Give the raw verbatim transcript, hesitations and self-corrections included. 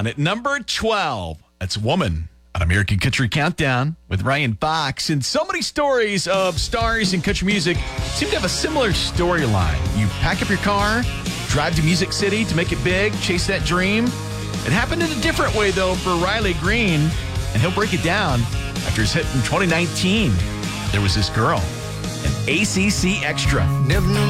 on at number twelve. That's Woman on American Country Countdown with Ryan Fox. And so many stories of stars in country music seem to have a similar storyline. You pack up your car, drive to Music City to make it big, chase that dream. It happened in a different way, though, for Riley Green, and he'll break it down after his hit in twenty nineteen. There was this girl, an A C C extra. Never knew